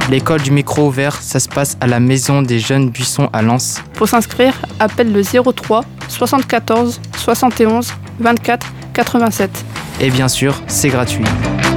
L'école du micro ouvert, ça se passe à la Maison des Jeunes Buissons à Lens. Pour s'inscrire, appelle le 03 74 71 24 87. Et bien sûr, c'est gratuit.